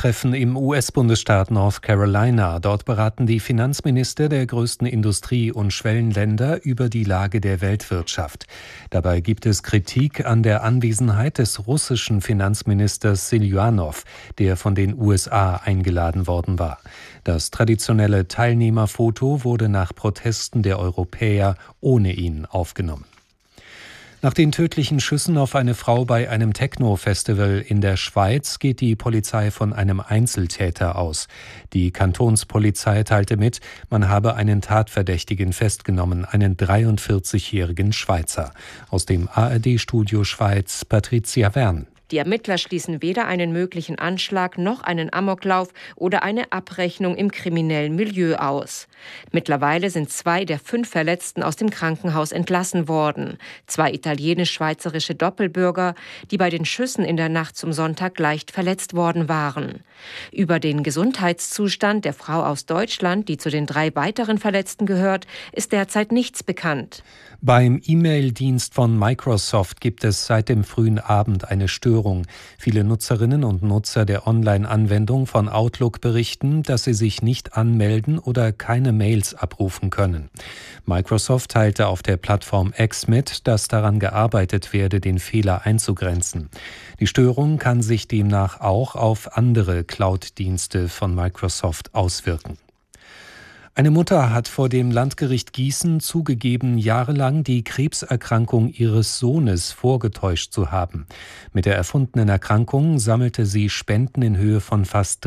Gipfeltreffen im US-Bundesstaat North Carolina. Dort beraten die Finanzminister der größten Industrie- und Schwellenländer über die Lage der Weltwirtschaft. Dabei gibt es Kritik an der Anwesenheit des russischen Finanzministers Siljuanow, der von den USA eingeladen worden war. Das traditionelle Teilnehmerfoto wurde nach Protesten der Europäer ohne ihn aufgenommen. Nach den tödlichen Schüssen auf eine Frau bei einem Techno-Festival in der Schweiz geht die Polizei von einem Einzeltäter aus. Die Kantonspolizei teilte mit, man habe einen Tatverdächtigen festgenommen, einen 43-jährigen Schweizer. Aus dem ARD-Studio Schweiz, Patricia Wern. Die Ermittler schließen weder einen möglichen Anschlag noch einen Amoklauf oder eine Abrechnung im kriminellen Milieu aus. Mittlerweile sind 2 der 5 Verletzten aus dem Krankenhaus entlassen worden. 2 italienisch-schweizerische Doppelbürger, die bei den Schüssen in der Nacht zum Sonntag leicht verletzt worden waren. Über den Gesundheitszustand der Frau aus Deutschland, die zu den 3 weiteren Verletzten gehört, ist derzeit nichts bekannt. Beim E-Mail-Dienst von Microsoft gibt es seit dem frühen Abend eine Störung. Viele Nutzerinnen und Nutzer der Online-Anwendung von Outlook berichten, dass sie sich nicht anmelden oder keine Mails abrufen können. Microsoft teilte auf der Plattform X mit, dass daran gearbeitet werde, den Fehler einzugrenzen. Die Störung kann sich demnach auch auf andere Cloud-Dienste von Microsoft auswirken. Eine Mutter hat vor dem Landgericht Gießen zugegeben, jahrelang die Krebserkrankung ihres Sohnes vorgetäuscht zu haben. Mit der erfundenen Erkrankung sammelte sie Spenden in Höhe von fast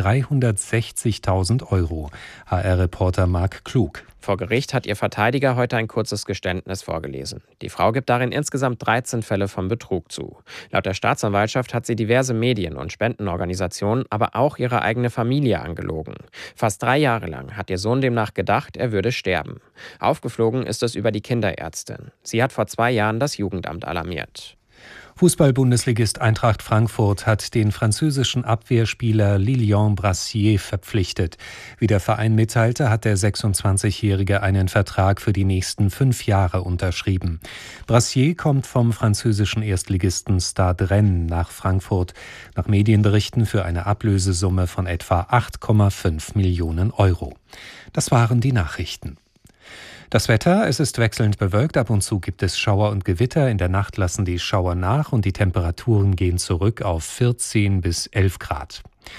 360.000 €. HR-Reporter Marc Klug. Vor Gericht hat ihr Verteidiger heute ein kurzes Geständnis vorgelesen. Die Frau gibt darin insgesamt 13 Fälle von Betrug zu. Laut der Staatsanwaltschaft hat sie diverse Medien- und Spendenorganisationen, aber auch ihre eigene Familie angelogen. Fast 3 Jahre lang hat ihr Sohn demnach gedacht, er würde sterben. Aufgeflogen ist es über die Kinderärztin. Sie hat vor 2 Jahren das Jugendamt alarmiert. Fußball-Bundesligist Eintracht Frankfurt hat den französischen Abwehrspieler Lilian Brassier verpflichtet. Wie der Verein mitteilte, hat der 26-Jährige einen Vertrag für die nächsten 5 Jahre unterschrieben. Brassier kommt vom französischen Erstligisten Stade Rennes nach Frankfurt, nach Medienberichten für eine Ablösesumme von etwa 8,5 Millionen €. Das waren die Nachrichten. Das Wetter, es ist wechselnd bewölkt, ab und zu gibt es Schauer und Gewitter, in der Nacht lassen die Schauer nach und die Temperaturen gehen zurück auf 14 bis 11 Grad.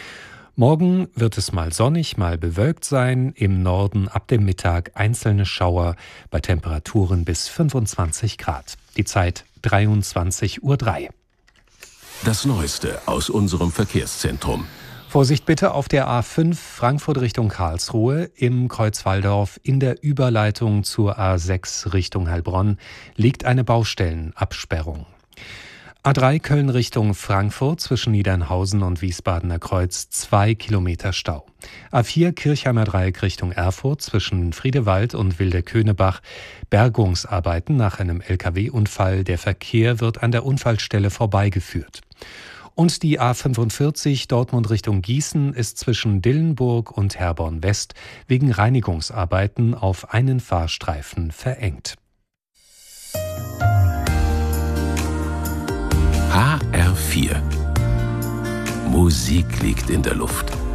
Morgen wird es mal sonnig, mal bewölkt sein, im Norden ab dem Mittag einzelne Schauer bei Temperaturen bis 25 Grad. Die Zeit 23:03 Uhr. Das Neueste aus unserem Verkehrszentrum. Vorsicht bitte auf der A5 Frankfurt Richtung Karlsruhe im Kreuzwaldorf in der Überleitung zur A6 Richtung Heilbronn liegt eine Baustellenabsperrung. A3 Köln Richtung Frankfurt zwischen Niedernhausen und Wiesbadener Kreuz 2 Kilometer Stau. A4 Kirchheimer Dreieck Richtung Erfurt zwischen Friedewald und Wilderköhnebach Bergungsarbeiten nach einem LKW-Unfall. Der Verkehr wird an der Unfallstelle vorbeigeführt. Und die A45 Dortmund Richtung Gießen ist zwischen Dillenburg und Herborn West wegen Reinigungsarbeiten auf einen Fahrstreifen verengt. HR4. Musik liegt in der Luft.